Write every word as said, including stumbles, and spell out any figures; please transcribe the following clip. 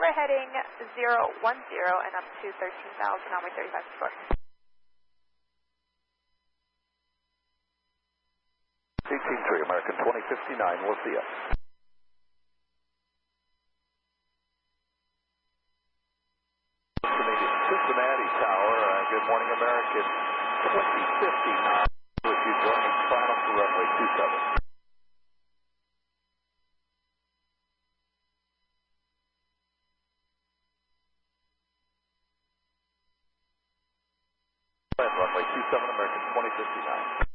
we're heading zero one zero and up to thirteen thousand on my thirty-five score. eighteen three, American twenty fifty-nine, we'll see you. Cincinnati Tower, uh, good morning, American twenty fifty-nine, with you joining final for runway two seven. Runway two seven, American twenty fifty-nine.